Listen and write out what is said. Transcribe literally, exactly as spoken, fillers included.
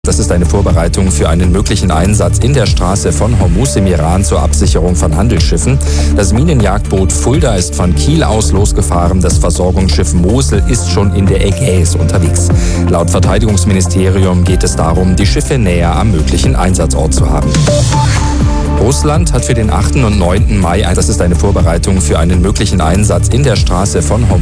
Das ist eine Vorbereitung für einen möglichen Einsatz in der Straße von Hormuz im Iran zur Absicherung von Handelsschiffen. Das Minenjagdboot Fulda ist von Kiel aus losgefahren. Das Versorgungsschiff Mosel ist schon in der Ägäis unterwegs. Laut Verteidigungsministerium geht es darum, die Schiffe näher am möglichen Einsatzort zu haben. Russland hat für den achten und neunten Mai, das ist eine Vorbereitung für einen möglichen Einsatz in der Straße von Hormuz